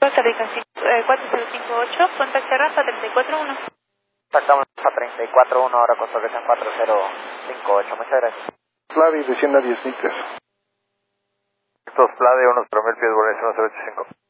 Costa Rica 4058, contacte Rafa 341. Contactamos a 341, ahora Costa Rica 4058, muchas gracias. Flavi, de 100 a 10 metros. Estos Plade, unos 3000 pies, Bolencia 185.